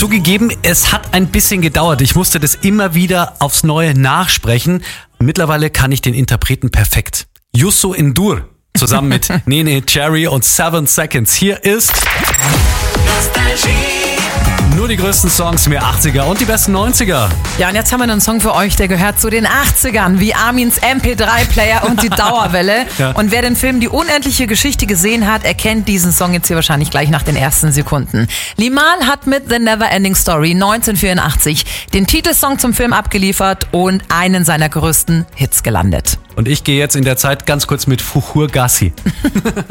Zugegeben, es hat ein bisschen gedauert. Ich musste das immer wieder aufs Neue nachsprechen. Mittlerweile kann ich den Interpreten perfekt. Youssou N'Dour zusammen mit Nene Cherry und 7 Seconds. Hier ist nur die größten Songs, mehr 80er und die besten 90er. Ja, und jetzt haben wir einen Song für euch, der gehört zu den 80ern, wie Armins MP3-Player und die Dauerwelle. Ja. Und wer den Film Die unendliche Geschichte gesehen hat, erkennt diesen Song jetzt hier wahrscheinlich gleich nach den ersten Sekunden. Limahl hat mit The Neverending Story 1984 den Titelsong zum Film abgeliefert und einen seiner größten Hits gelandet. Und ich gehe jetzt in der Zeit ganz kurz mit Fuchur Gassi.